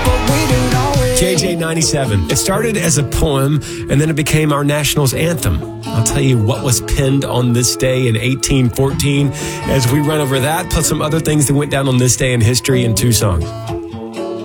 JJ 97. It started as a poem, and then it became our national's anthem. I'll tell you what was penned on this day in 1814 as we run over that, plus some other things that went down on this day in history in two songs.